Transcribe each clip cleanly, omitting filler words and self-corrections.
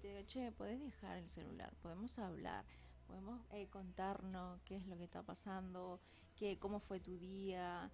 te digo, che, podés dejar el celular, podemos hablar, podemos contarnos qué es lo que está pasando, cómo fue tu día,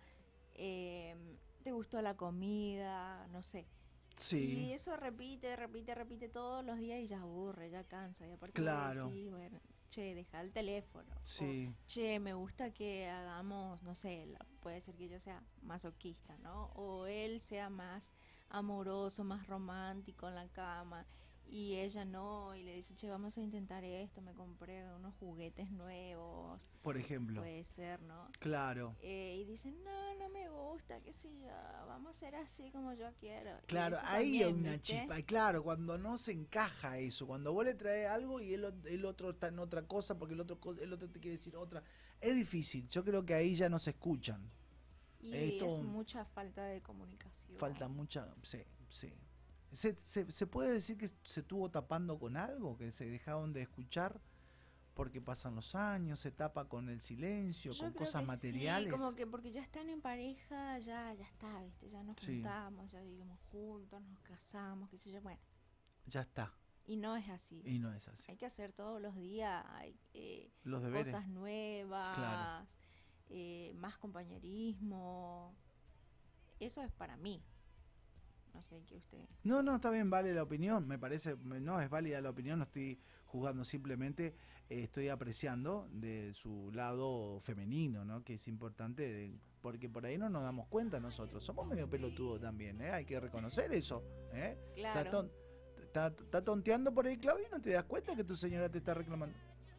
te gustó la comida, no sé. Sí, Y eso repite todos los días y ya aburre, ya cansa. Y aparte vos claro, decís, bueno, che, deja el teléfono. O, sí. che, me gusta que hagamos, no sé, puede ser que yo sea masoquista, ¿no? O él sea más amoroso, más romántico en la cama. Y ella no, y le dice, che, vamos a intentar esto, me compré unos juguetes nuevos. Por ejemplo, Puede ser, ¿no? claro. Y dicen, no, no me gusta, qué sé yo, vamos a ser así como yo quiero. Y Claro, eso ahí hay también, una ¿viste? chispa. Y claro, cuando no se encaja eso, cuando vos le traes algo y el otro está en otra cosa porque el otro te quiere decir otra, es difícil. Yo creo que ahí ya no se escuchan. Y es Esto mucha falta de comunicación. falta mucha. Sí, sí. Se puede decir que se estuvo tapando con algo, que se dejaron de escuchar porque pasan los años, se tapa con el silencio, Yo con creo cosas que sí, como materiales. que porque ya están en pareja, ya está, ¿viste? Ya nos Sí, juntamos, ya vivimos juntos, nos casamos, qué sé yo, bueno. ya está. Y no es así. Y no es así. Hay que hacer todos los días, hay Los deberes, cosas claro. nuevas, más compañerismo. Eso es para mí. No sé qué usted. No, no, está bien, vale la opinión, me parece, no es válida la opinión, no estoy juzgando, simplemente estoy apreciando de su lado femenino, ¿no? Que es importante, porque por ahí no nos damos cuenta nosotros, somos medio pelotudos también, ¿eh? Hay que reconocer eso, ¿eh? Está, Claro, está tonteando por ahí, Claudio, y no te das cuenta que tu señora te está reclamando.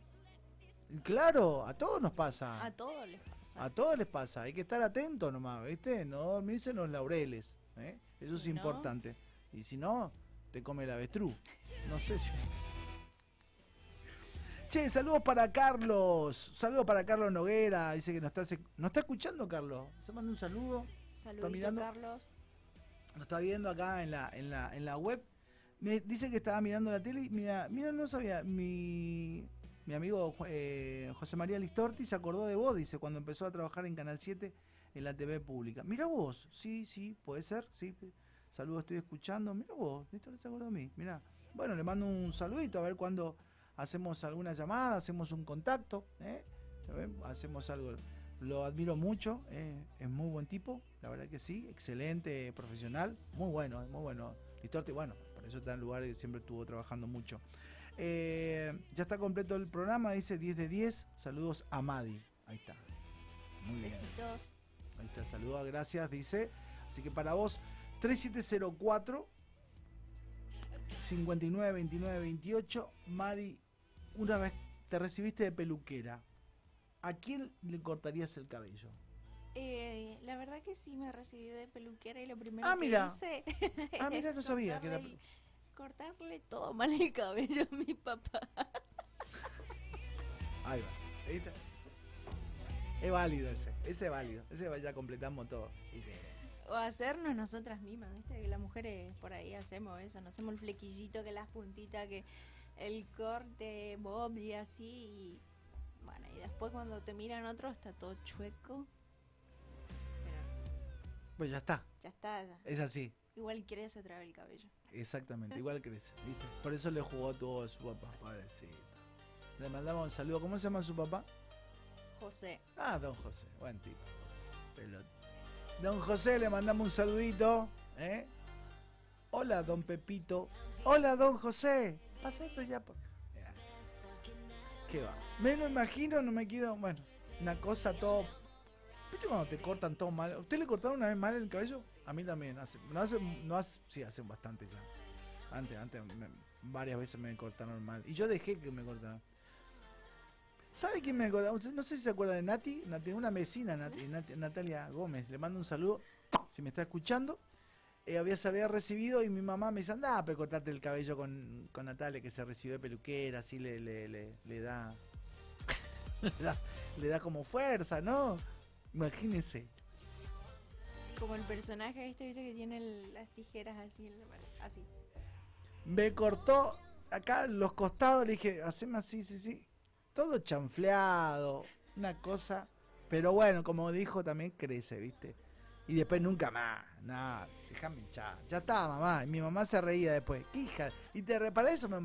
Claro, a todos nos pasa, a todos les a pasa. todos les pasa, hay que estar atentos nomás, ¿viste? No dormirse en los laureles, ¿eh? Eso es Si no, importante. Y si no, te come el avestruz. No sé si... Che, saludos para Carlos. Saludos para Carlos Noguera. Dice que nos está escuchando, Carlos. Se manda un saludo. Está saludito mirando, Carlos. nos está viendo acá en la web. Me dice que estaba mirando la tele y mira, no sabía. Mi amigo José María Listorti se acordó de vos, dice, cuando empezó a trabajar en Canal 7 en la TV pública. Mira vos, sí, sí, puede ser, sí. Saludos, estoy escuchando. Mira vos, Listorti se acordó de mí. Mira. Bueno, le mando un saludito a ver cuando hacemos alguna llamada, hacemos un contacto, ¿eh? Hacemos algo. Lo admiro mucho, es muy buen tipo, la verdad que sí, excelente profesional, muy bueno, muy bueno. Listorti, bueno, por eso está en lugares, siempre estuvo trabajando mucho. Ya está completo el programa, dice 10 de 10. Saludos a Madi. Ahí está. Muy bien. Besitos. Ahí está, saludos, gracias, dice. Así que para vos, 3704 59 29 28. Madi, una vez te recibiste de peluquera, ¿a quién le cortarías el cabello? La verdad que sí me recibí de peluquera y lo Ah, primero que mira. hice Ah, es mira, no sabía que era. cortarle todo mal el cabello a mi papá. Ahí va. ¿Viste? Es válido ese. Ese es válido. Ese ya completamos todo. Dice. O hacernos nosotras mismas, ¿viste? Que las mujeres por ahí hacemos eso, nos hacemos el flequillito, que las puntitas, que el corte bob y así. Y bueno, y después cuando te miran otros está todo chueco. Pero Pues ya está. ya está, ya. Es así. Igual quiere se trae el cabello. Exactamente. Igual crece. ¿Viste? Por eso le jugó todo a su papá. Pobrecito. Le mandamos un saludo. ¿Cómo se llama su papá? José. Ah, don José. Buen tipo. Pelot. Don José, le mandamos un saludito. ¿Eh? Hola, don Pepito. Hola, don José. Pasa esto ya por... Mirá. ¿Qué va? Me lo imagino, no me quiero... Bueno, una cosa todo... ¿Viste cuando te cortan todo mal? ¿Usted le cortaron una vez mal el cabello? A mí también. Sí, hace bastante ya. Antes varias veces me cortaron mal. Y yo dejé que me cortaran. ¿Sabe quién me acuerda? No sé si se acuerda de Nati, una vecina, Natalia Gómez. Le mando un saludo, si me está escuchando. Se había recibido y mi mamá me dice, anda, pero cortarte el cabello con Natalia, que se recibió de peluquera, así le da, le da como fuerza, ¿no? Imagínese. Como el personaje este, ¿viste? Que tiene las tijeras así, así. Me cortó acá los costados, le dije, haceme así, sí, sí. Todo chanfleado, una cosa. Pero bueno, como dijo, también crece, ¿viste? Y después nunca más, nada, déjame hinchar. Ya está, mamá. Y mi mamá se reía después. ¿Qué hija? Y para eso me